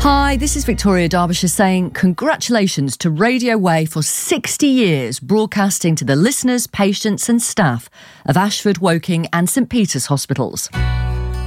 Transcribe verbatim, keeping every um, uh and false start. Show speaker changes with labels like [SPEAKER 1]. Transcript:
[SPEAKER 1] Hi, this is Victoria Derbyshire saying congratulations to Radio Way for sixty years broadcasting to the listeners, patients and staff of Ashford, Woking and St Peter's hospitals.